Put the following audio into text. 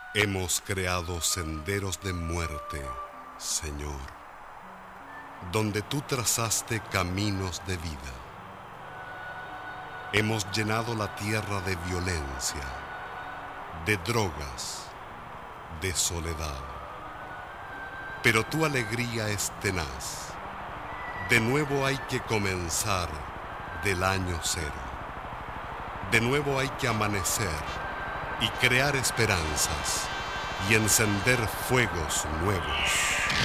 Hemos creado senderos de muerte, Señor, donde tú trazaste caminos de vida. Hemos llenado la tierra de violencia, de drogas, de soledad. Pero tu alegría es tenaz. De nuevo hay que comenzar del año cero. De nuevo hay que amanecer y crear esperanzas y encender fuegos nuevos.